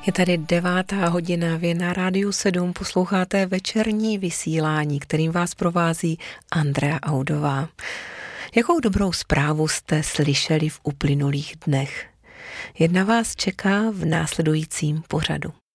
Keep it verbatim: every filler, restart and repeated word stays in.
Je tady devátá hodina, vy na Rádiu sedm posloucháte večerní vysílání, kterým vás provází Andrea Audová. Jakou dobrou zprávu jste slyšeli v uplynulých dnech? Jedna vás čeká v následujícím pořadu.